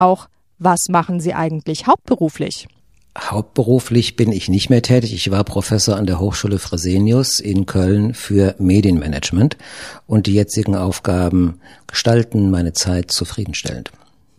auch, was machen Sie eigentlich hauptberuflich? Hauptberuflich bin ich nicht mehr tätig. Ich war Professor an der Hochschule Fresenius in Köln für Medienmanagement und die jetzigen Aufgaben gestalten meine Zeit zufriedenstellend.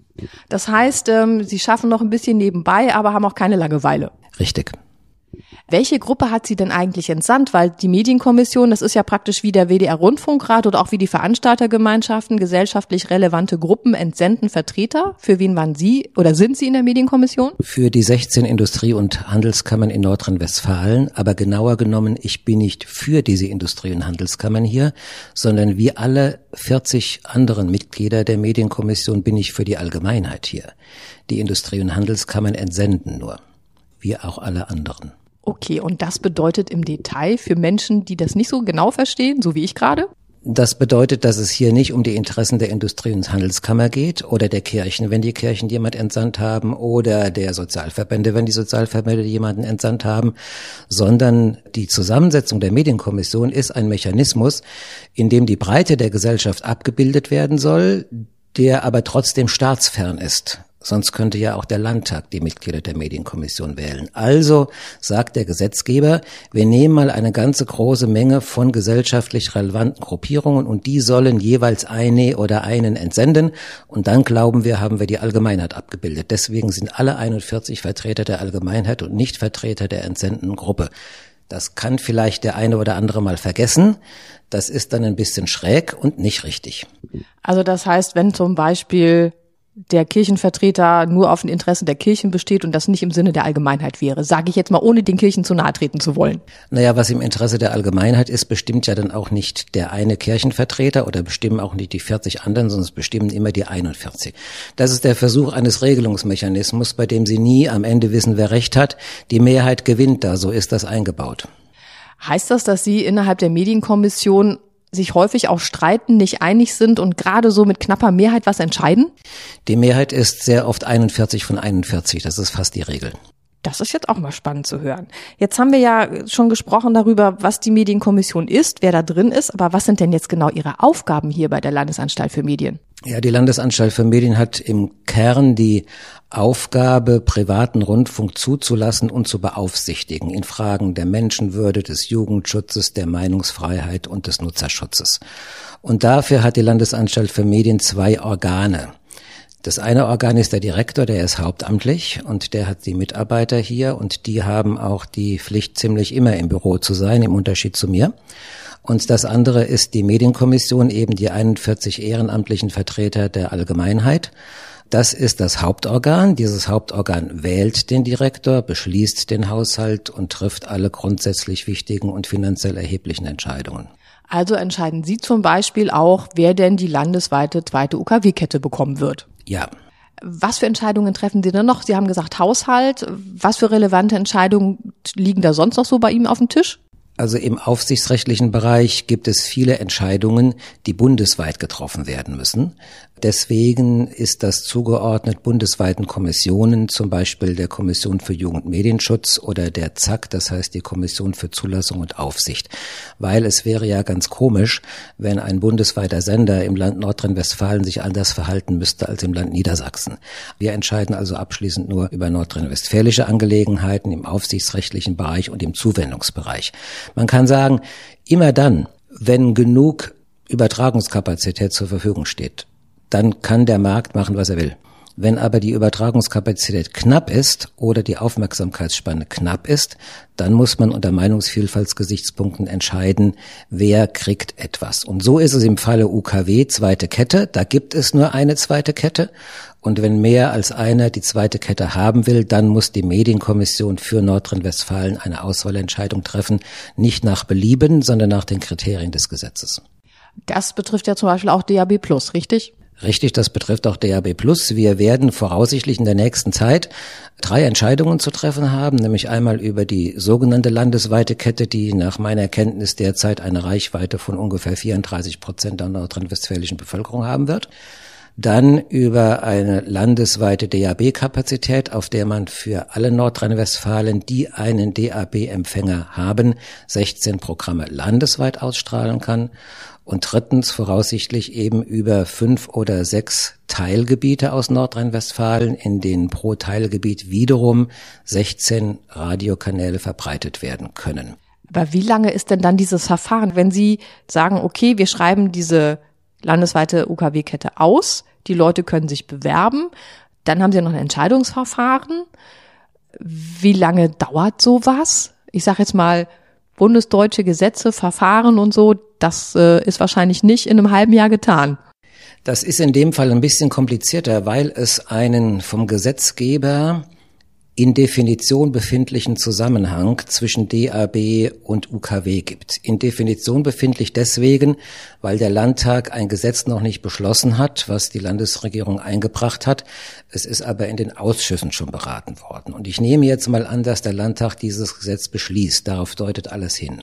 Das heißt, Sie schaffen noch ein bisschen nebenbei, aber haben auch keine Langeweile. Richtig. Welche Gruppe hat sie denn eigentlich entsandt? Weil die Medienkommission, das ist ja praktisch wie der WDR-Rundfunkrat oder auch wie die Veranstaltergemeinschaften, gesellschaftlich relevante Gruppen entsenden Vertreter. Für wen waren Sie oder sind Sie in der Medienkommission? Für die 16 Industrie- und Handelskammern in Nordrhein-Westfalen. Aber genauer genommen, ich bin nicht für diese Industrie- und Handelskammern hier, sondern wie alle 40 anderen Mitglieder der Medienkommission bin ich für die Allgemeinheit hier. Die Industrie- und Handelskammern entsenden nur, wie auch alle anderen. Okay, und das bedeutet im Detail für Menschen, die das nicht so genau verstehen, so wie ich gerade? Das bedeutet, dass es hier nicht um die Interessen der Industrie- und Handelskammer geht oder der Kirchen, wenn die Kirchen jemand entsandt haben, oder der Sozialverbände, wenn die Sozialverbände jemanden entsandt haben, sondern die Zusammensetzung der Medienkommission ist ein Mechanismus, in dem die Breite der Gesellschaft abgebildet werden soll, der aber trotzdem staatsfern ist. Sonst könnte ja auch der Landtag die Mitglieder der Medienkommission wählen. Also sagt der Gesetzgeber, wir nehmen mal eine ganze große Menge von gesellschaftlich relevanten Gruppierungen und die sollen jeweils eine oder einen entsenden. Und dann glauben wir, haben wir die Allgemeinheit abgebildet. Deswegen sind alle 41 Vertreter der Allgemeinheit und nicht Vertreter der entsendenden Gruppe. Das kann vielleicht der eine oder andere mal vergessen. Das ist dann ein bisschen schräg und nicht richtig. Also das heißt, wenn zum Beispiel der Kirchenvertreter nur auf den Interessen der Kirchen besteht und das nicht im Sinne der Allgemeinheit wäre, sage ich jetzt mal, ohne den Kirchen zu nahe treten zu wollen. Naja, was im Interesse der Allgemeinheit ist, bestimmt ja dann auch nicht der eine Kirchenvertreter oder bestimmen auch nicht die 40 anderen, sondern es bestimmen immer die 41. Das ist der Versuch eines Regelungsmechanismus, bei dem Sie nie am Ende wissen, wer Recht hat. Die Mehrheit gewinnt da, so ist das eingebaut. Heißt das, dass Sie innerhalb der Medienkommission sich häufig auch streiten, nicht einig sind und gerade so mit knapper Mehrheit was entscheiden? Die Mehrheit ist sehr oft 41 von 41, das ist fast die Regel. Das ist jetzt auch mal spannend zu hören. Jetzt haben wir ja schon gesprochen darüber, was die Medienkommission ist, wer da drin ist, aber was sind denn jetzt genau Ihre Aufgaben hier bei der Landesanstalt für Medien? Ja, die Landesanstalt für Medien hat im Kern die Aufgabe, privaten Rundfunk zuzulassen und zu beaufsichtigen in Fragen der Menschenwürde, des Jugendschutzes, der Meinungsfreiheit und des Nutzerschutzes. Und dafür hat die Landesanstalt für Medien 2 Organe. Das eine Organ ist der Direktor, der ist hauptamtlich und der hat die Mitarbeiter hier und die haben auch die Pflicht, ziemlich immer im Büro zu sein, im Unterschied zu mir. Und das andere ist die Medienkommission, eben die 41 ehrenamtlichen Vertreter der Allgemeinheit. Das ist das Hauptorgan. Dieses Hauptorgan wählt den Direktor, beschließt den Haushalt und trifft alle grundsätzlich wichtigen und finanziell erheblichen Entscheidungen. Also entscheiden Sie zum Beispiel auch, wer denn die landesweite zweite UKW-Kette bekommen wird? Ja. Was für Entscheidungen treffen Sie denn noch? Sie haben gesagt Haushalt. Was für relevante Entscheidungen liegen da sonst noch so bei Ihnen auf dem Tisch? Also im aufsichtsrechtlichen Bereich gibt es viele Entscheidungen, die bundesweit getroffen werden müssen. Deswegen ist das zugeordnet bundesweiten Kommissionen, zum Beispiel der Kommission für Jugend- und Medienschutz oder der ZAK, das heißt die Kommission für Zulassung und Aufsicht. Weil es wäre ja ganz komisch, wenn ein bundesweiter Sender im Land Nordrhein-Westfalen sich anders verhalten müsste als im Land Niedersachsen. Wir entscheiden also abschließend nur über nordrhein-westfälische Angelegenheiten im aufsichtsrechtlichen Bereich und im Zuwendungsbereich. Man kann sagen, immer dann, wenn genug Übertragungskapazität zur Verfügung steht, dann kann der Markt machen, was er will. Wenn aber die Übertragungskapazität knapp ist oder die Aufmerksamkeitsspanne knapp ist, dann muss man unter Meinungsvielfaltsgesichtspunkten entscheiden, wer kriegt etwas. Und so ist es im Falle UKW, zweite Kette. Da gibt es nur eine zweite Kette. Und wenn mehr als einer die zweite Kette haben will, dann muss die Medienkommission für Nordrhein-Westfalen eine Auswahlentscheidung treffen, nicht nach Belieben, sondern nach den Kriterien des Gesetzes. Das betrifft ja zum Beispiel auch DAB+, richtig? Richtig, das betrifft auch DAB+. Wir werden voraussichtlich in der nächsten Zeit 3 Entscheidungen zu treffen haben, nämlich einmal über die sogenannte landesweite Kette, die nach meiner Kenntnis derzeit eine Reichweite von ungefähr 34% der nordrhein-westfälischen Bevölkerung haben wird. dann über eine landesweite DAB-Kapazität, auf der man für alle Nordrhein-Westfalen, die einen DAB-Empfänger haben, 16 Programme landesweit ausstrahlen kann. Und drittens voraussichtlich eben über 5 oder 6 Teilgebiete aus Nordrhein-Westfalen, in denen pro Teilgebiet wiederum 16 Radiokanäle verbreitet werden können. Aber wie lange ist denn dann dieses Verfahren, wenn Sie sagen, okay, wir schreiben diese landesweite UKW-Kette aus, die Leute können sich bewerben, dann haben Sie noch ein Entscheidungsverfahren. Wie lange dauert sowas? Ich sage jetzt mal, bundesdeutsche Gesetze, Verfahren und so, das ist wahrscheinlich nicht in einem halben Jahr getan. Das ist in dem Fall ein bisschen komplizierter, weil es einen vom Gesetzgeber in Definition befindlichen Zusammenhang zwischen DAB und UKW gibt. In Definition befindlich deswegen, weil der Landtag ein Gesetz noch nicht beschlossen hat, was die Landesregierung eingebracht hat. Es ist aber in den Ausschüssen schon beraten worden. Und ich nehme jetzt mal an, dass der Landtag dieses Gesetz beschließt. Darauf deutet alles hin.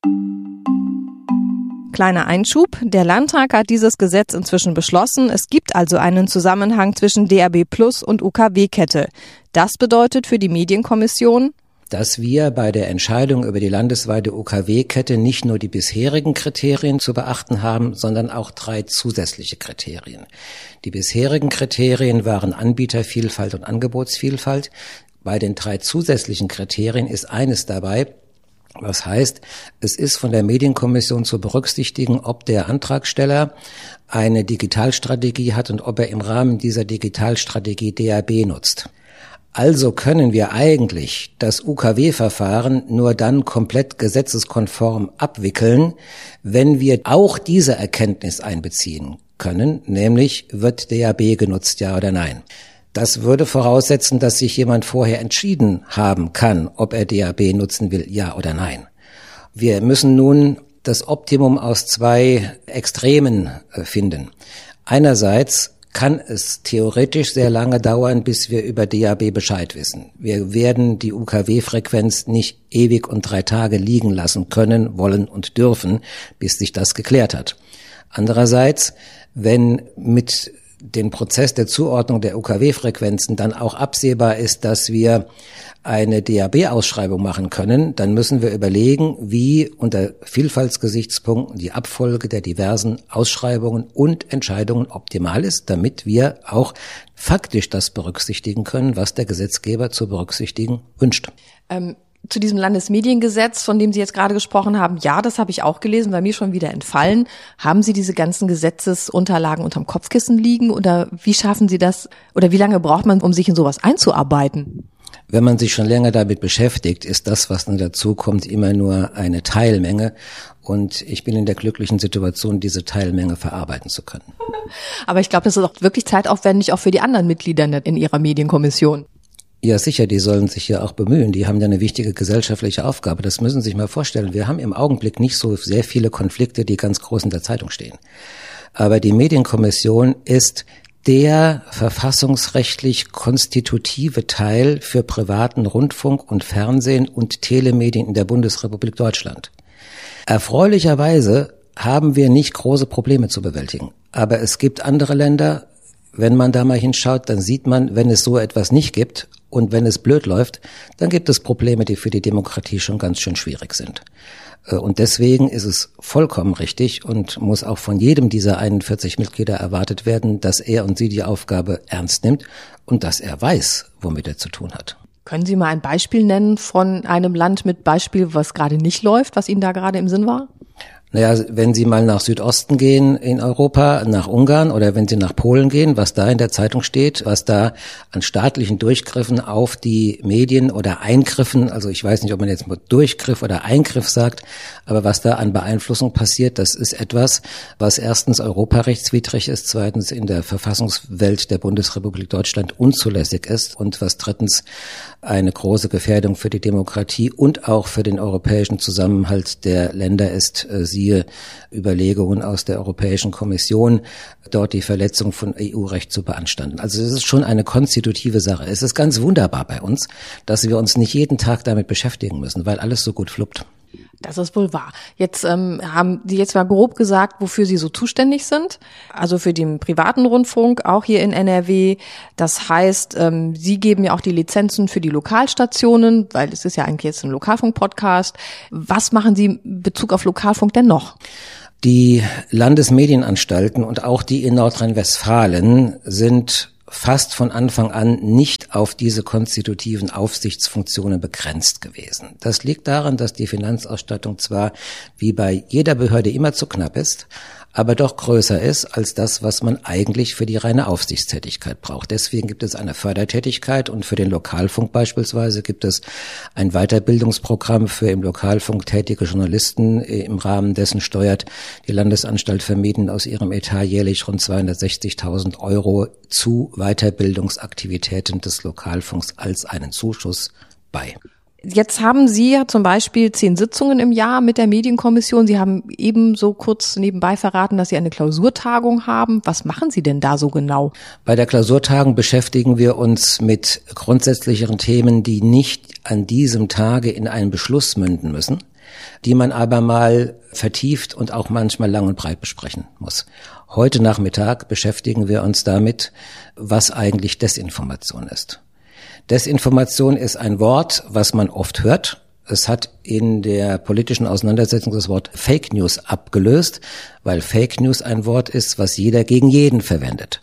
Kleiner Einschub. Der Landtag hat dieses Gesetz inzwischen beschlossen. Es gibt also einen Zusammenhang zwischen DAB+ und UKW-Kette. Das bedeutet für die Medienkommission, dass wir bei der Entscheidung über die landesweite UKW-Kette nicht nur die bisherigen Kriterien zu beachten haben, sondern auch 3 zusätzliche Kriterien. Die bisherigen Kriterien waren Anbietervielfalt und Angebotsvielfalt. Bei den 3 zusätzlichen Kriterien ist eines dabei, was heißt, es ist von der Medienkommission zu berücksichtigen, ob der Antragsteller eine Digitalstrategie hat und ob er im Rahmen dieser Digitalstrategie DAB nutzt. Also können wir eigentlich das UKW-Verfahren nur dann komplett gesetzeskonform abwickeln, wenn wir auch diese Erkenntnis einbeziehen können, nämlich wird DAB genutzt, ja oder nein. Das würde voraussetzen, dass sich jemand vorher entschieden haben kann, ob er DAB nutzen will, ja oder nein. Wir müssen nun das Optimum aus 2 Extremen finden. Einerseits kann es theoretisch sehr lange dauern, bis wir über DAB Bescheid wissen. Wir werden die UKW-Frequenz nicht ewig und 3 Tage liegen lassen können, wollen und dürfen, bis sich das geklärt hat. Andererseits, wenn mit den Prozess der Zuordnung der UKW-Frequenzen dann auch absehbar ist, dass wir eine DAB-Ausschreibung machen können, dann müssen wir überlegen, wie unter Vielfaltsgesichtspunkten die Abfolge der diversen Ausschreibungen und Entscheidungen optimal ist, damit wir auch faktisch das berücksichtigen können, was der Gesetzgeber zu berücksichtigen wünscht. Zu diesem Landesmediengesetz, von dem Sie jetzt gerade gesprochen haben, ja, das habe ich auch gelesen, war mir schon wieder entfallen. Haben Sie diese ganzen Gesetzesunterlagen unterm Kopfkissen liegen oder wie schaffen Sie das oder wie lange braucht man, um sich in sowas einzuarbeiten? Wenn man sich schon länger damit beschäftigt, ist das, was dann dazu kommt, immer nur eine Teilmenge. Und ich bin in der glücklichen Situation, diese Teilmenge verarbeiten zu können. Aber ich glaube, das ist auch wirklich zeitaufwendig, auch für die anderen Mitglieder in Ihrer Medienkommission. Ja, sicher, die sollen sich ja auch bemühen. Die haben ja eine wichtige gesellschaftliche Aufgabe. Das müssen Sie sich mal vorstellen. Wir haben im Augenblick nicht so sehr viele Konflikte, die ganz groß in der Zeitung stehen. Aber die Medienkommission ist der verfassungsrechtlich konstitutive Teil für privaten Rundfunk und Fernsehen und Telemedien in der Bundesrepublik Deutschland. Erfreulicherweise haben wir nicht große Probleme zu bewältigen. Aber es gibt andere Länder, wenn man da mal hinschaut, dann sieht man, wenn es so etwas nicht gibt und wenn es blöd läuft, dann gibt es Probleme, die für die Demokratie schon ganz schön schwierig sind. Und deswegen ist es vollkommen richtig und muss auch von jedem dieser 41 Mitglieder erwartet werden, dass er und sie die Aufgabe ernst nimmt und dass er weiß, womit er zu tun hat. Können Sie mal ein Beispiel nennen von einem Land mit Beispiel, was gerade nicht läuft, was Ihnen da gerade im Sinn war? Naja, wenn Sie mal nach Südosten gehen in Europa, nach Ungarn oder wenn Sie nach Polen gehen, was da in der Zeitung steht, was da an staatlichen Durchgriffen auf die Medien oder Eingriffen, also ich weiß nicht, ob man jetzt mal Durchgriff oder Eingriff sagt, aber was da an Beeinflussung passiert, das ist etwas, was erstens europarechtswidrig ist, zweitens in der Verfassungswelt der Bundesrepublik Deutschland unzulässig ist und was drittens eine große Gefährdung für die Demokratie und auch für den europäischen Zusammenhalt der Länder ist, siehe Überlegungen aus der Europäischen Kommission, dort die Verletzung von EU-Recht zu beanstanden. Also es ist schon eine konstitutive Sache. Es ist ganz wunderbar bei uns, dass wir uns nicht jeden Tag damit beschäftigen müssen, weil alles so gut fluppt. Das ist wohl wahr. Jetzt haben Sie jetzt mal grob gesagt, wofür Sie so zuständig sind. Also für den privaten Rundfunk, auch hier in NRW. Das heißt, Sie geben ja auch die Lizenzen für die Lokalstationen, weil es ist ja eigentlich jetzt ein Lokalfunk-Podcast. Was machen Sie in Bezug auf Lokalfunk denn noch? Die Landesmedienanstalten und auch die in Nordrhein-Westfalen sind fast von Anfang an nicht auf diese konstitutiven Aufsichtsfunktionen begrenzt gewesen. Das liegt daran, dass die Finanzausstattung zwar wie bei jeder Behörde immer zu knapp ist, aber doch größer ist als das, was man eigentlich für die reine Aufsichtstätigkeit braucht. Deswegen gibt es eine Fördertätigkeit und für den Lokalfunk beispielsweise gibt es ein Weiterbildungsprogramm für im Lokalfunk tätige Journalisten. Im Rahmen dessen steuert die Landesanstalt für Medien aus ihrem Etat jährlich rund 260.000 € zu Weiterbildungsaktivitäten des Lokalfunks als einen Zuschuss bei. Jetzt haben Sie ja zum Beispiel 10 Sitzungen im Jahr mit der Medienkommission. Sie haben eben so kurz nebenbei verraten, dass Sie eine Klausurtagung haben. Was machen Sie denn da so genau? Bei der Klausurtagung beschäftigen wir uns mit grundsätzlicheren Themen, die nicht an diesem Tage in einen Beschluss münden müssen, die man aber mal vertieft und auch manchmal lang und breit besprechen muss. Heute Nachmittag beschäftigen wir uns damit, was eigentlich Desinformation ist. Desinformation ist ein Wort, was man oft hört. Es hat in der politischen Auseinandersetzung das Wort Fake News abgelöst, weil Fake News ein Wort ist, was jeder gegen jeden verwendet.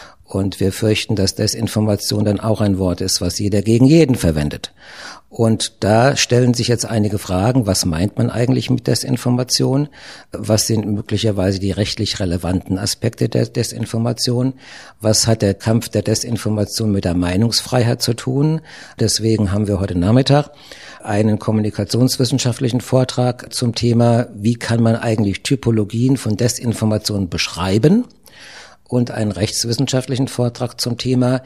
Und wir fürchten, dass Desinformation dann auch ein Wort ist, was jeder gegen jeden verwendet. Und da stellen sich jetzt einige Fragen. Was meint man eigentlich mit Desinformation? Was sind möglicherweise die rechtlich relevanten Aspekte der Desinformation? Was hat der Kampf der Desinformation mit der Meinungsfreiheit zu tun? Deswegen haben wir heute Nachmittag einen kommunikationswissenschaftlichen Vortrag zum Thema, wie kann man eigentlich Typologien von Desinformation beschreiben? Und einen rechtswissenschaftlichen Vortrag zum Thema,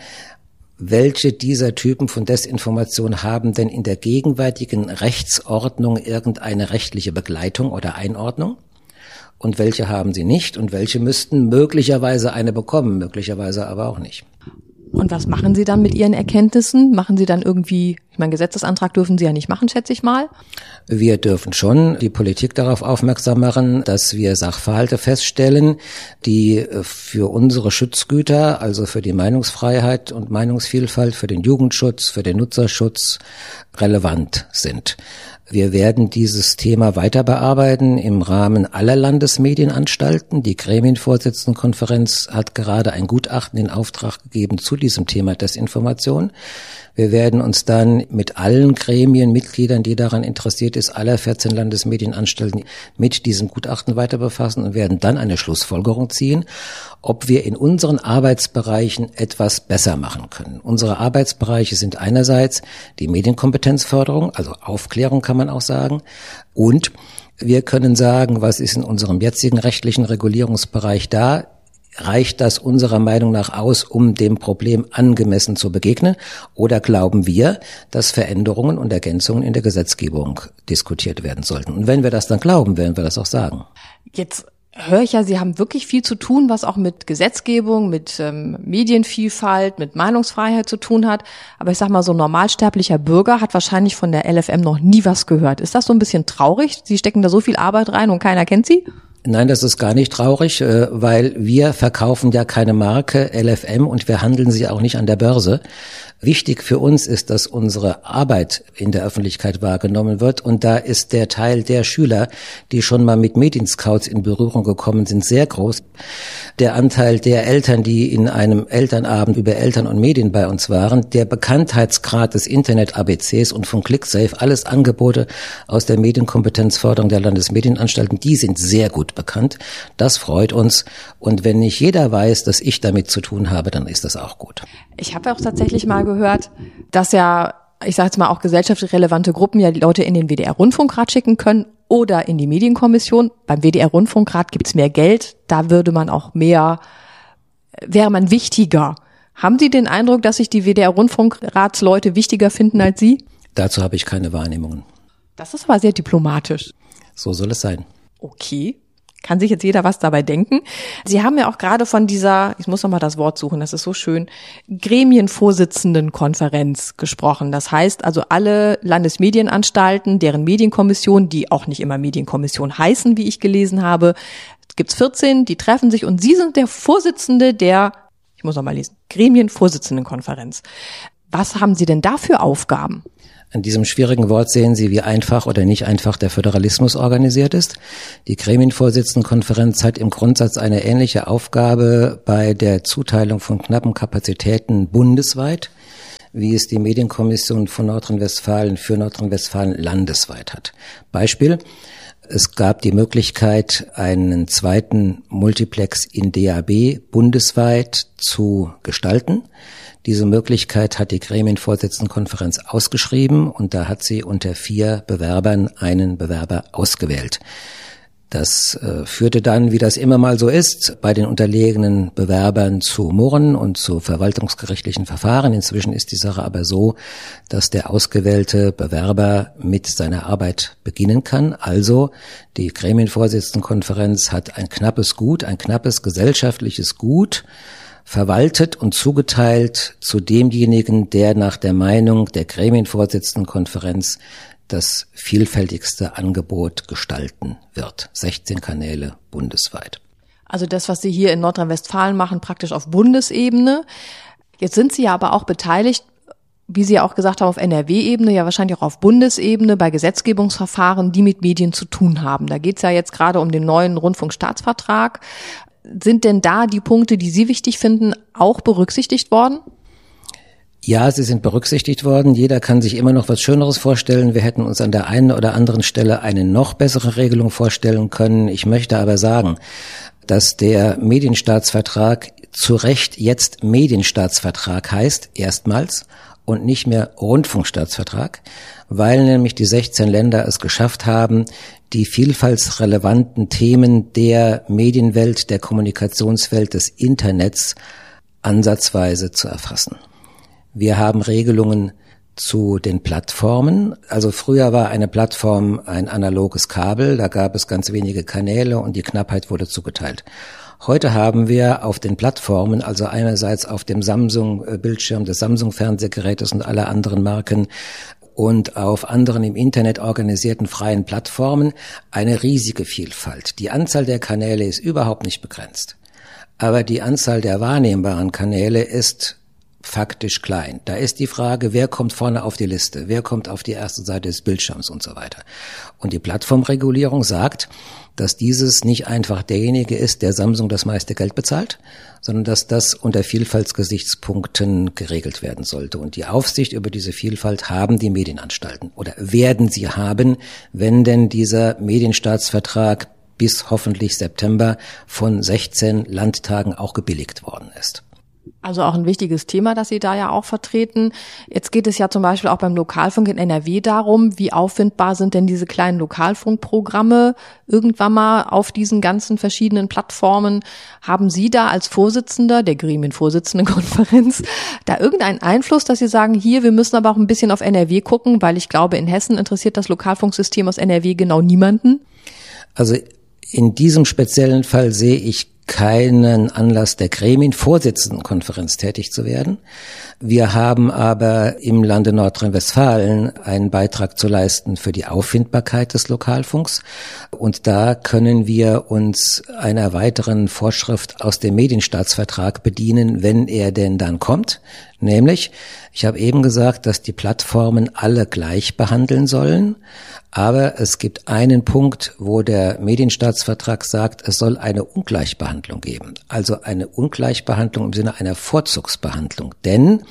welche dieser Typen von Desinformation haben denn in der gegenwärtigen Rechtsordnung irgendeine rechtliche Begleitung oder Einordnung? Und welche haben sie nicht? Und welche müssten möglicherweise eine bekommen, möglicherweise aber auch nicht. Und was machen Sie dann mit Ihren Erkenntnissen? Machen Sie dann irgendwie, ich meine, Gesetzesantrag dürfen Sie ja nicht machen, schätze ich mal. Wir dürfen schon die Politik darauf aufmerksam machen, dass wir Sachverhalte feststellen, die für unsere Schutzgüter, also für die Meinungsfreiheit und Meinungsvielfalt, für den Jugendschutz, für den Nutzerschutz relevant sind. Wir werden dieses Thema weiter bearbeiten im Rahmen aller Landesmedienanstalten. Die Gremienvorsitzendenkonferenz hat gerade ein Gutachten in Auftrag gegeben zu diesem Thema Desinformation. Wir werden uns dann mit allen Gremienmitgliedern, die daran interessiert ist, aller 14 Landesmedienanstalten mit diesem Gutachten weiter befassen und werden dann eine Schlussfolgerung ziehen, ob wir in unseren Arbeitsbereichen etwas besser machen können. Unsere Arbeitsbereiche sind einerseits die Medienkompetenzförderung, also Aufklärung kann man auch sagen, und wir können sagen, was ist in unserem jetzigen rechtlichen Regulierungsbereich da? Reicht das unserer Meinung nach aus, um dem Problem angemessen zu begegnen? Oder glauben wir, dass Veränderungen und Ergänzungen in der Gesetzgebung diskutiert werden sollten? Und wenn wir das dann glauben, werden wir das auch sagen. Jetzt höre ich ja, Sie haben wirklich viel zu tun, was auch mit Gesetzgebung, mit Medienvielfalt, mit Meinungsfreiheit zu tun hat. Aber ich sag mal, so ein normalsterblicher Bürger hat wahrscheinlich von der LFM noch nie was gehört. Ist das so ein bisschen traurig? Sie stecken da so viel Arbeit rein und keiner kennt Sie? Nein, das ist gar nicht traurig, weil wir verkaufen ja keine Marke LFM und wir handeln sie auch nicht an der Börse. Wichtig für uns ist, dass unsere Arbeit in der Öffentlichkeit wahrgenommen wird und da ist der Teil der Schüler, die schon mal mit Medienscouts in Berührung gekommen sind, sehr groß. Der Anteil der Eltern, die in einem Elternabend über Eltern und Medien bei uns waren, der Bekanntheitsgrad des Internet-ABCs und von ClickSafe, alles Angebote aus der Medienkompetenzförderung der Landesmedienanstalten, die sind sehr gut bekannt. Das freut uns und wenn nicht jeder weiß, dass ich damit zu tun habe, dann ist das auch gut. Ich habe auch tatsächlich mal gehört, dass ja, ich sage jetzt mal auch gesellschaftlich relevante Gruppen ja die Leute in den WDR-Rundfunkrat schicken können oder in die Medienkommission. Beim WDR-Rundfunkrat gibt's mehr Geld, da wäre man wichtiger. Haben Sie den Eindruck, dass sich die WDR-Rundfunkratsleute wichtiger finden als Sie? Dazu habe ich keine Wahrnehmungen. Das ist aber sehr diplomatisch. So soll es sein. Okay. Kann sich jetzt jeder was dabei denken. Sie haben ja auch gerade von dieser, ich muss noch mal das Wort suchen, das ist so schön, Gremienvorsitzendenkonferenz gesprochen. Das heißt also alle Landesmedienanstalten, deren Medienkommission, die auch nicht immer Medienkommission heißen, wie ich gelesen habe, gibt's 14, die treffen sich und Sie sind der Vorsitzende der, ich muss noch mal lesen, Gremienvorsitzendenkonferenz. Was haben Sie denn da für Aufgaben? An diesem schwierigen Wort sehen Sie, wie einfach oder nicht einfach der Föderalismus organisiert ist. Die Gremienvorsitzendenkonferenz hat im Grundsatz eine ähnliche Aufgabe bei der Zuteilung von knappen Kapazitäten bundesweit, wie es die Medienkommission von Nordrhein-Westfalen für Nordrhein-Westfalen landesweit hat. Beispiel: Es gab die Möglichkeit, einen zweiten Multiplex in DAB bundesweit zu gestalten. Diese Möglichkeit hat die Gremienvorsitzendenkonferenz ausgeschrieben und da hat sie unter 4 Bewerbern einen Bewerber ausgewählt. Das führte dann, wie das immer mal so ist, bei den unterlegenen Bewerbern zu Murren und zu verwaltungsgerichtlichen Verfahren. Inzwischen ist die Sache aber so, dass der ausgewählte Bewerber mit seiner Arbeit beginnen kann. Also die Gremienvorsitzendenkonferenz hat ein knappes Gut, ein knappes gesellschaftliches Gut verwaltet und zugeteilt zu demjenigen, der nach der Meinung der Gremienvorsitzendenkonferenz das vielfältigste Angebot gestalten wird. 16 Kanäle bundesweit. Also das, was Sie hier in Nordrhein-Westfalen machen, praktisch auf Bundesebene. Jetzt sind Sie ja aber auch beteiligt, wie Sie ja auch gesagt haben, auf NRW-Ebene, ja wahrscheinlich auch auf Bundesebene bei Gesetzgebungsverfahren, die mit Medien zu tun haben. Da geht es ja jetzt gerade um den neuen Rundfunkstaatsvertrag. Sind denn da die Punkte, die Sie wichtig finden, auch berücksichtigt worden? Ja, sie sind berücksichtigt worden. Jeder kann sich immer noch was Schöneres vorstellen. Wir hätten uns an der einen oder anderen Stelle eine noch bessere Regelung vorstellen können. Ich möchte aber sagen, dass der Medienstaatsvertrag zu Recht jetzt Medienstaatsvertrag heißt, erstmals, und nicht mehr Rundfunkstaatsvertrag, weil nämlich die 16 Länder es geschafft haben, die vielfaltsrelevanten Themen der Medienwelt, der Kommunikationswelt, des Internets ansatzweise zu erfassen. Wir haben Regelungen zu den Plattformen. Also früher war eine Plattform ein analoges Kabel, da gab es ganz wenige Kanäle und die Knappheit wurde zugeteilt. Heute haben wir auf den Plattformen, also einerseits auf dem Samsung-Bildschirm des Samsung-Fernsehgerätes und aller anderen Marken und auf anderen im Internet organisierten freien Plattformen, eine riesige Vielfalt. Die Anzahl der Kanäle ist überhaupt nicht begrenzt. Aber die Anzahl der wahrnehmbaren Kanäle ist faktisch klein. Da ist die Frage, wer kommt vorne auf die Liste, wer kommt auf die erste Seite des Bildschirms und so weiter. Und die Plattformregulierung sagt, dass dieses nicht einfach derjenige ist, der Samsung das meiste Geld bezahlt, sondern dass das unter Vielfaltsgesichtspunkten geregelt werden sollte. Und die Aufsicht über diese Vielfalt haben die Medienanstalten oder werden sie haben, wenn denn dieser Medienstaatsvertrag bis hoffentlich September von 16 Landtagen auch gebilligt worden ist. Also auch ein wichtiges Thema, das Sie da ja auch vertreten. Jetzt geht es ja zum Beispiel auch beim Lokalfunk in NRW darum, wie auffindbar sind denn diese kleinen Lokalfunkprogramme irgendwann mal auf diesen ganzen verschiedenen Plattformen. Haben Sie da als Vorsitzender der Gremienvorsitzendenkonferenz da irgendeinen Einfluss, dass Sie sagen, hier, wir müssen aber auch ein bisschen auf NRW gucken, weil ich glaube, in Hessen interessiert das Lokalfunksystem aus NRW genau niemanden? Also in diesem speziellen Fall sehe ich keinen Anlass der Gremienvorsitzendenkonferenz tätig zu werden. Wir haben aber im Lande Nordrhein-Westfalen einen Beitrag zu leisten für die Auffindbarkeit des Lokalfunks. Und da können wir uns einer weiteren Vorschrift aus dem Medienstaatsvertrag bedienen, wenn er denn dann kommt. Nämlich, ich habe eben gesagt, dass die Plattformen alle gleich behandeln sollen. Aber es gibt einen Punkt, wo der Medienstaatsvertrag sagt, es soll eine Ungleichbehandlung geben. Also eine Ungleichbehandlung im Sinne einer Vorzugsbehandlung. Denn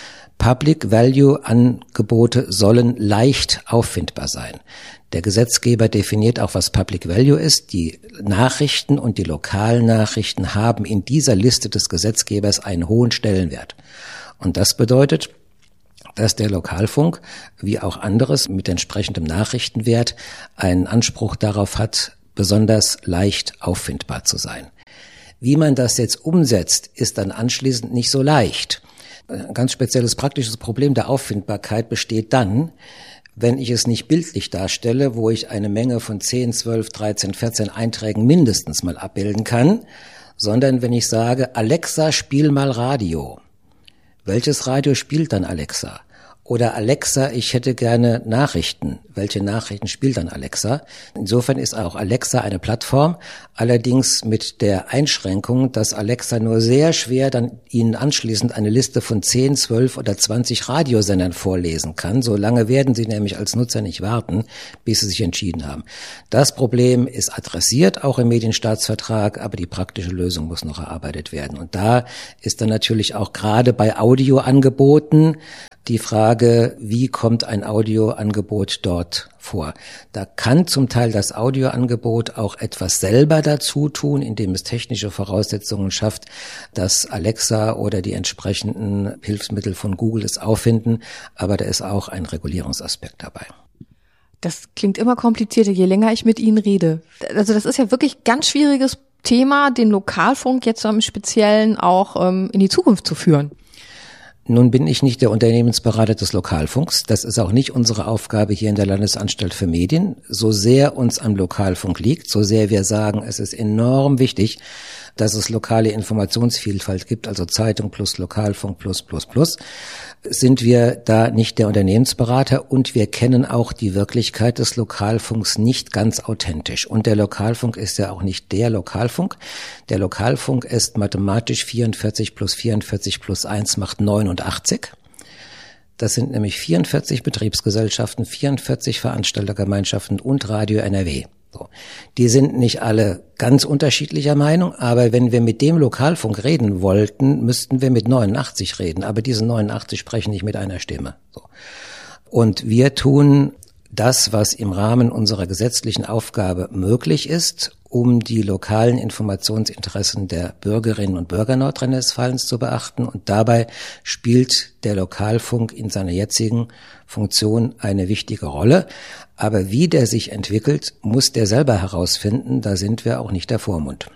Public-Value-Angebote sollen leicht auffindbar sein. Der Gesetzgeber definiert auch, was Public Value ist. Die Nachrichten und die lokalen Nachrichten haben in dieser Liste des Gesetzgebers einen hohen Stellenwert. Und das bedeutet, dass der Lokalfunk, wie auch anderes mit entsprechendem Nachrichtenwert, einen Anspruch darauf hat, besonders leicht auffindbar zu sein. Wie man das jetzt umsetzt, ist dann anschließend nicht so leicht. Ein ganz spezielles praktisches Problem der Auffindbarkeit besteht dann, wenn ich es nicht bildlich darstelle, wo ich eine Menge von 10, 12, 13, 14 Einträgen mindestens mal abbilden kann, sondern wenn ich sage, Alexa, spiel mal Radio. Welches Radio spielt dann Alexa? Oder Alexa, ich hätte gerne Nachrichten. Welche Nachrichten spielt dann Alexa? Insofern ist auch Alexa eine Plattform, allerdings mit der Einschränkung, dass Alexa nur sehr schwer dann Ihnen anschließend eine Liste von 10, 12 oder 20 Radiosendern vorlesen kann. So lange werden Sie nämlich als Nutzer nicht warten, bis Sie sich entschieden haben. Das Problem ist adressiert, auch im Medienstaatsvertrag, aber die praktische Lösung muss noch erarbeitet werden. Und da ist dann natürlich auch gerade bei Audioangeboten die Frage, wie kommt ein Audioangebot dort vor? Da kann zum Teil das Audioangebot auch etwas selber dazu tun, indem es technische Voraussetzungen schafft, dass Alexa oder die entsprechenden Hilfsmittel von Google es auffinden. Aber da ist auch ein Regulierungsaspekt dabei. Das klingt immer komplizierter, je länger ich mit Ihnen rede. Also das ist ja wirklich ganz schwieriges Thema, den Lokalfunk jetzt im Speziellen auch in die Zukunft zu führen. Nun bin ich nicht der Unternehmensberater des Lokalfunks. Das ist auch nicht unsere Aufgabe hier in der Landesanstalt für Medien. So sehr uns am Lokalfunk liegt, so sehr wir sagen, es ist enorm wichtig, dass es lokale Informationsvielfalt gibt, also Zeitung plus Lokalfunk plus, sind wir da nicht der Unternehmensberater und wir kennen auch die Wirklichkeit des Lokalfunks nicht ganz authentisch. Und der Lokalfunk ist ja auch nicht der Lokalfunk. Der Lokalfunk ist mathematisch 44 plus 44 plus 1 macht 89. Das sind nämlich 44 Betriebsgesellschaften, 44 Veranstaltergemeinschaften und Radio NRW. So. Die sind nicht alle ganz unterschiedlicher Meinung, aber wenn wir mit dem Lokalfunk reden wollten, müssten wir mit 89 reden. Aber diese 89 sprechen nicht mit einer Stimme. So. Und wir tun das, was im Rahmen unserer gesetzlichen Aufgabe möglich ist, um die lokalen Informationsinteressen der Bürgerinnen und Bürger Nordrhein-Westfalens zu beachten. Und dabei spielt der Lokalfunk in seiner jetzigen Funktion eine wichtige Rolle. Aber wie der sich entwickelt, muss der selber herausfinden. Da sind wir auch nicht der Vormund.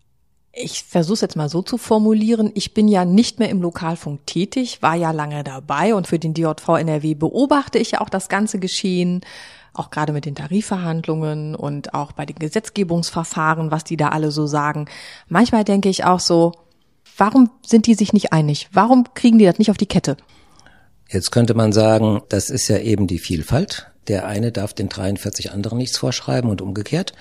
Ich versuche es jetzt mal so zu formulieren. Ich bin ja nicht mehr im Lokalfunk tätig, war ja lange dabei und für den DJV NRW beobachte ich ja auch das ganze Geschehen, auch gerade mit den Tarifverhandlungen und auch bei den Gesetzgebungsverfahren, was die da alle so sagen. Manchmal denke ich auch so, warum sind die sich nicht einig? Warum kriegen die das nicht auf die Kette? Jetzt könnte man sagen, das ist ja eben die Vielfalt. Der eine darf den 43 anderen nichts vorschreiben und umgekehrt.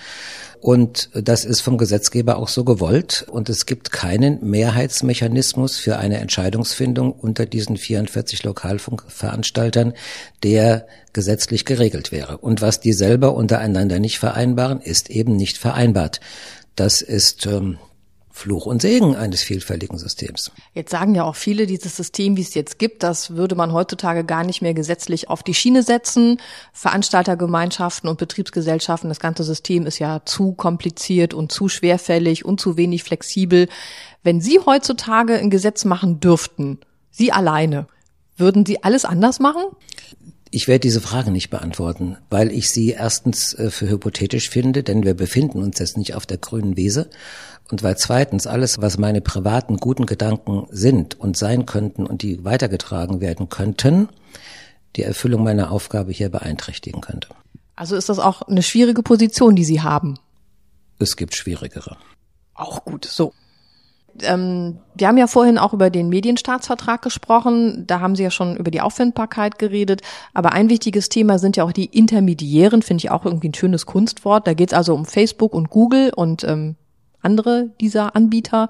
Und das ist vom Gesetzgeber auch so gewollt. Und es gibt keinen Mehrheitsmechanismus für eine Entscheidungsfindung unter diesen 44 Lokalfunkveranstaltern, der gesetzlich geregelt wäre. Und was die selber untereinander nicht vereinbaren, ist eben nicht vereinbart. Das ist Fluch und Segen eines vielfältigen Systems. Jetzt sagen ja auch viele, dieses System, wie es jetzt gibt, das würde man heutzutage gar nicht mehr gesetzlich auf die Schiene setzen. Veranstaltergemeinschaften und Betriebsgesellschaften, das ganze System ist ja zu kompliziert und zu schwerfällig und zu wenig flexibel. Wenn Sie heutzutage ein Gesetz machen dürften, Sie alleine, würden Sie alles anders machen? Ich werde diese Frage nicht beantworten, weil ich sie erstens für hypothetisch finde, denn wir befinden uns jetzt nicht auf der grünen Wiese. Und weil zweitens alles, was meine privaten guten Gedanken sind und sein könnten und die weitergetragen werden könnten, die Erfüllung meiner Aufgabe hier beeinträchtigen könnte. Also ist das auch eine schwierige Position, die Sie haben? Es gibt schwierigere. Auch gut, so. Wir haben ja vorhin auch über den Medienstaatsvertrag gesprochen, da haben Sie ja schon über die Auffindbarkeit geredet, aber ein wichtiges Thema sind ja auch die Intermediären, finde ich auch irgendwie ein schönes Kunstwort, da geht es also um Facebook und Google und andere dieser Anbieter.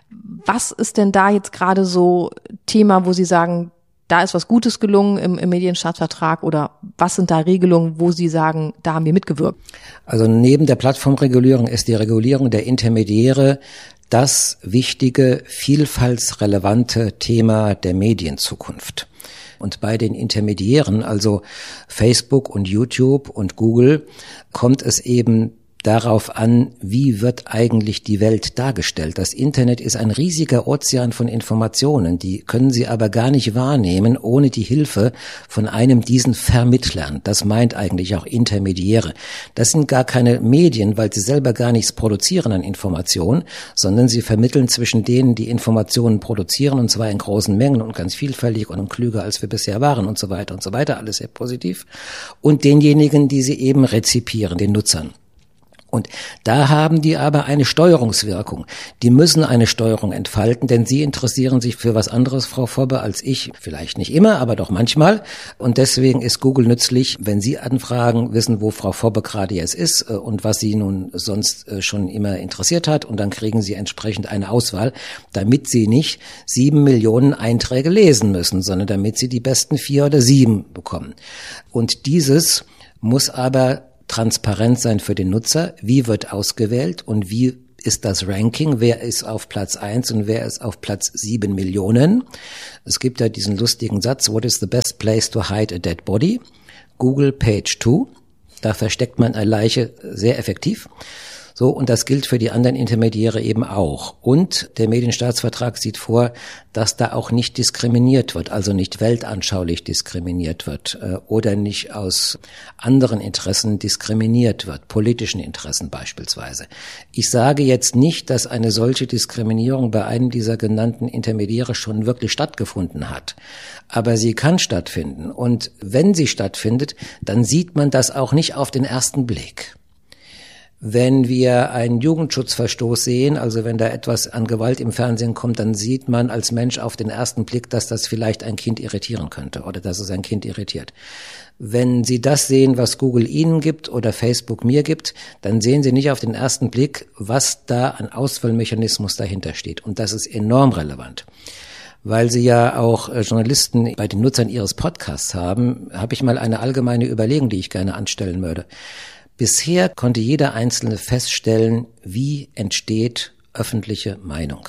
Was ist denn da jetzt gerade so Thema, wo Sie sagen, da ist was Gutes gelungen im Medienstaatsvertrag oder was sind da Regelungen, wo Sie sagen, da haben wir mitgewirkt? Also neben der Plattformregulierung ist die Regulierung der Intermediäre das wichtige, vielfaltsrelevante Thema der Medienzukunft. Und bei den Intermediären, also Facebook und YouTube und Google, kommt es eben darauf an, wie wird eigentlich die Welt dargestellt. Das Internet ist ein riesiger Ozean von Informationen, die können Sie aber gar nicht wahrnehmen ohne die Hilfe von einem diesen Vermittlern. Das meint eigentlich auch Intermediäre. Das sind gar keine Medien, weil sie selber gar nichts produzieren an Informationen, sondern sie vermitteln zwischen denen, die Informationen produzieren, und zwar in großen Mengen und ganz vielfältig und klüger, als wir bisher waren und so weiter, alles sehr positiv, und denjenigen, die sie eben rezipieren, den Nutzern. Und da haben die aber eine Steuerungswirkung. Die müssen eine Steuerung entfalten, denn sie interessieren sich für was anderes, Frau Fobbe, als ich. Vielleicht nicht immer, aber doch manchmal. Und deswegen ist Google nützlich, wenn Sie anfragen, wissen, wo Frau Fobbe gerade jetzt ist und was sie nun sonst schon immer interessiert hat. Und dann kriegen Sie entsprechend eine Auswahl, damit Sie nicht 7 Millionen Einträge lesen müssen, sondern damit Sie die besten 4 oder 7 bekommen. Und dieses muss aber transparent sein für den Nutzer. Wie wird ausgewählt und wie ist das Ranking? Wer ist auf Platz 1 und wer ist auf Platz 7 Millionen? Es gibt ja diesen lustigen Satz, what is the best place to hide a dead body? Google Page 2. Da versteckt man eine Leiche sehr effektiv. So, und das gilt für die anderen Intermediäre eben auch. Und der Medienstaatsvertrag sieht vor, dass da auch nicht diskriminiert wird, also nicht weltanschaulich diskriminiert wird oder nicht aus anderen Interessen diskriminiert wird, politischen Interessen beispielsweise. Ich sage jetzt nicht, dass eine solche Diskriminierung bei einem dieser genannten Intermediäre schon wirklich stattgefunden hat. Aber sie kann stattfinden. Und wenn sie stattfindet, dann sieht man das auch nicht auf den ersten Blick. Wenn wir einen Jugendschutzverstoß sehen, also wenn da etwas an Gewalt im Fernsehen kommt, dann sieht man als Mensch auf den ersten Blick, dass das vielleicht ein Kind irritieren könnte oder dass es ein Kind irritiert. Wenn Sie das sehen, was Google Ihnen gibt oder Facebook mir gibt, dann sehen Sie nicht auf den ersten Blick, was da an Auswahlmechanismus dahinter steht. Und das ist enorm relevant. Weil Sie ja auch Journalisten bei den Nutzern Ihres Podcasts haben, habe ich mal eine allgemeine Überlegung, die ich gerne anstellen würde. Bisher konnte jeder Einzelne feststellen, wie entsteht öffentliche Meinung.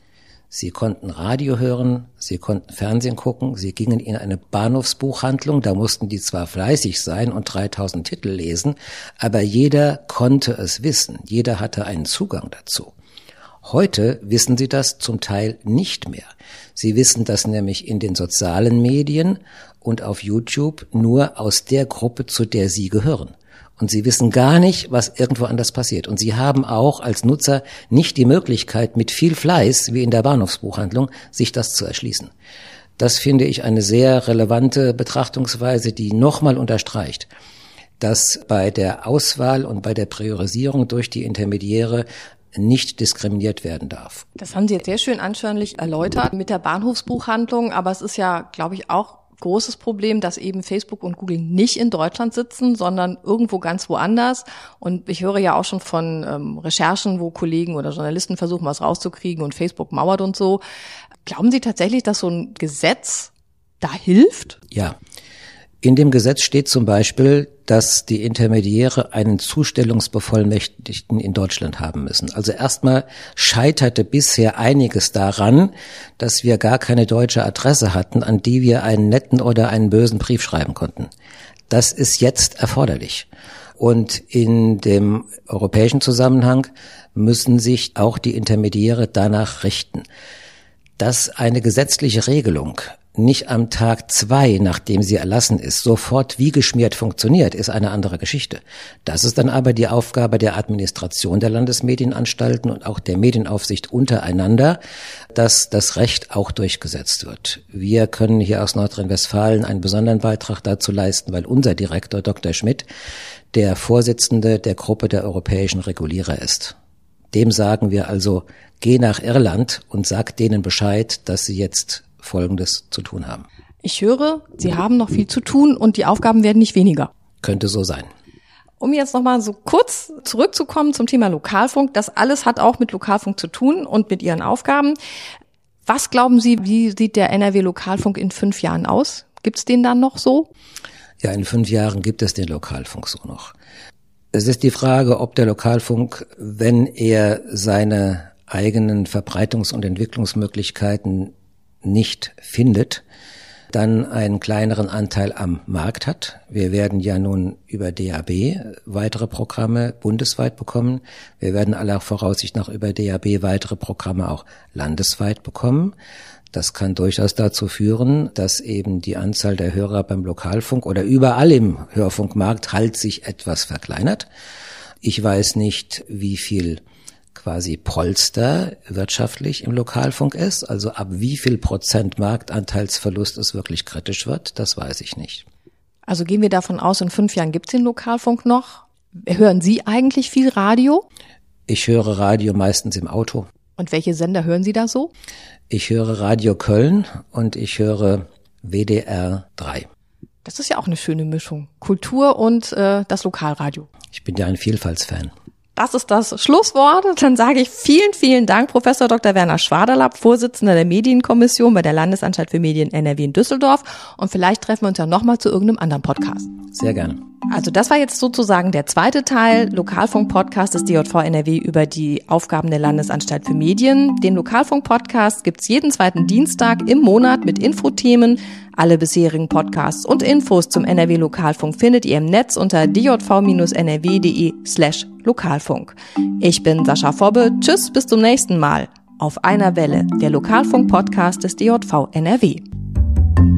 Sie konnten Radio hören, Sie konnten Fernsehen gucken, Sie gingen in eine Bahnhofsbuchhandlung, da mussten die zwar fleißig sein und 3000 Titel lesen, aber jeder konnte es wissen, jeder hatte einen Zugang dazu. Heute wissen Sie das zum Teil nicht mehr. Sie wissen das nämlich in den sozialen Medien und auf YouTube nur aus der Gruppe, zu der Sie gehören. Und Sie wissen gar nicht, was irgendwo anders passiert. Und Sie haben auch als Nutzer nicht die Möglichkeit, mit viel Fleiß, wie in der Bahnhofsbuchhandlung, sich das zu erschließen. Das finde ich eine sehr relevante Betrachtungsweise, die nochmal unterstreicht, dass bei der Auswahl und bei der Priorisierung durch die Intermediäre nicht diskriminiert werden darf. Das haben Sie jetzt sehr schön anschaulich erläutert mit der Bahnhofsbuchhandlung, aber es ist ja, glaube ich, auch großes Problem, dass eben Facebook und Google nicht in Deutschland sitzen, sondern irgendwo ganz woanders. Und ich höre ja auch schon von Recherchen, wo Kollegen oder Journalisten versuchen, was rauszukriegen und Facebook mauert und so. Glauben Sie tatsächlich, dass so ein Gesetz da hilft? Ja. In dem Gesetz steht zum Beispiel, dass die Intermediäre einen Zustellungsbevollmächtigten in Deutschland haben müssen. Also erstmal scheiterte bisher einiges daran, dass wir gar keine deutsche Adresse hatten, an die wir einen netten oder einen bösen Brief schreiben konnten. Das ist jetzt erforderlich. Und in dem europäischen Zusammenhang müssen sich auch die Intermediäre danach richten. Dass eine gesetzliche Regelung nicht am Tag 2, nachdem sie erlassen ist, sofort wie geschmiert funktioniert, ist eine andere Geschichte. Das ist dann aber die Aufgabe der Administration der Landesmedienanstalten und auch der Medienaufsicht untereinander, dass das Recht auch durchgesetzt wird. Wir können hier aus Nordrhein-Westfalen einen besonderen Beitrag dazu leisten, weil unser Direktor Dr. Schmidt der Vorsitzende der Gruppe der europäischen Regulierer ist. Dem sagen wir also, geh nach Irland und sag denen Bescheid, dass sie jetzt Folgendes zu tun haben. Ich höre, Sie haben noch viel zu tun und die Aufgaben werden nicht weniger. Könnte so sein. Um jetzt nochmal so kurz zurückzukommen zum Thema Lokalfunk, das alles hat auch mit Lokalfunk zu tun und mit Ihren Aufgaben. Was glauben Sie, wie sieht der NRW-Lokalfunk in 5 Jahren aus? Gibt es den dann noch so? Ja, in 5 Jahren gibt es den Lokalfunk so noch. Es ist die Frage, ob der Lokalfunk, wenn er seine eigenen Verbreitungs- und Entwicklungsmöglichkeiten nicht findet, dann einen kleineren Anteil am Markt hat. Wir werden ja nun über DAB weitere Programme bundesweit bekommen. Wir werden aller Voraussicht nach über DAB weitere Programme auch landesweit bekommen. Das kann durchaus dazu führen, dass eben die Anzahl der Hörer beim Lokalfunk oder überall im Hörfunkmarkt halt sich etwas verkleinert. Ich weiß nicht, wie viel quasi Polster wirtschaftlich im Lokalfunk ist, also ab wie viel Prozent Marktanteilsverlust es wirklich kritisch wird, das weiß ich nicht. Also gehen wir davon aus, in 5 Jahren gibt es den Lokalfunk noch. Hören Sie eigentlich viel Radio? Ich höre Radio meistens im Auto. Und welche Sender hören Sie da so? Ich höre Radio Köln und ich höre WDR 3. Das ist ja auch eine schöne Mischung. Kultur und das Lokalradio. Ich bin ja ein Vielfaltsfan. Das ist das Schlusswort. Dann sage ich vielen, vielen Dank, Professor Dr. Werner Schwaderlapp, Vorsitzender der Medienkommission bei der Landesanstalt für Medien NRW in Düsseldorf. Und vielleicht treffen wir uns ja nochmal zu irgendeinem anderen Podcast. Sehr gerne. Also das war jetzt sozusagen der zweite Teil, Lokalfunk-Podcast des DJV NRW über die Aufgaben der Landesanstalt für Medien. Den Lokalfunk-Podcast gibt's jeden zweiten Dienstag im Monat mit Infothemen. Alle bisherigen Podcasts und Infos zum NRW Lokalfunk findet ihr im Netz unter djv-nrw.de/Lokalfunk. Ich bin Sascha Fobbe. Tschüss, bis zum nächsten Mal. Auf einer Welle, der Lokalfunk-Podcast des DJV NRW.